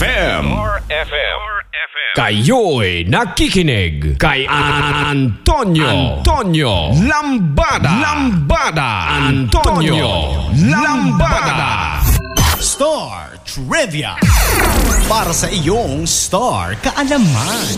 FM. Kayo'y nakikinig kay Antonio Lambada. Antonio Lambada. Star Trivia. Para sa iyong Star Kaalaman.